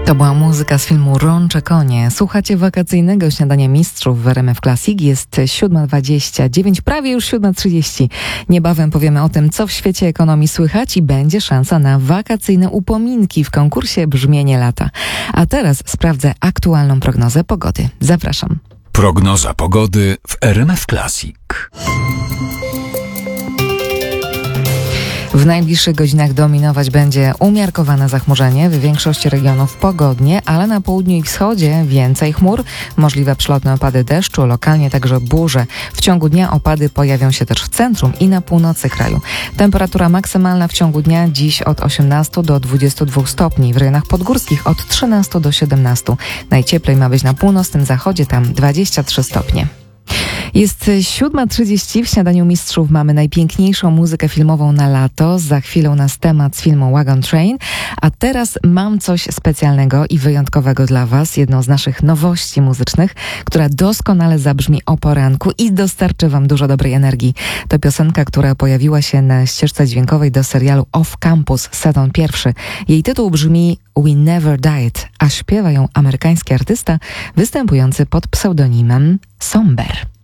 To była muzyka z filmu Rącze konie. Słuchacie wakacyjnego śniadania mistrzów w RMF Classic. Jest 7:29, prawie już 7:30. Niebawem powiemy o tym, co w świecie ekonomii słychać i będzie szansa na wakacyjne upominki w konkursie Brzmienie Lata. A teraz sprawdzę aktualną prognozę pogody. Zapraszam. Prognoza pogody w RMF Classic. W najbliższych godzinach dominować będzie umiarkowane zachmurzenie, w większości regionów pogodnie, ale na południu i wschodzie więcej chmur, możliwe przelotne opady deszczu, lokalnie także burze. W ciągu dnia opady pojawią się też w centrum i na północy kraju. Temperatura maksymalna w ciągu dnia dziś od 18 do 22 stopni, w rejonach podgórskich od 13 do 17. Najcieplej ma być na północnym zachodzie, tam 23 stopnie. Jest 7:30, w śniadaniu mistrzów mamy najpiękniejszą muzykę filmową na lato. Za chwilę nas temat z filmu Wagon Train, a teraz mam coś specjalnego i wyjątkowego dla Was, jedną z naszych nowości muzycznych, która doskonale zabrzmi o poranku i dostarczy Wam dużo dobrej energii. To piosenka, która pojawiła się na ścieżce dźwiękowej do serialu Off Campus, sezon 1. Jej tytuł brzmi We Never Died, a śpiewa ją amerykański artysta występujący pod pseudonimem Somber.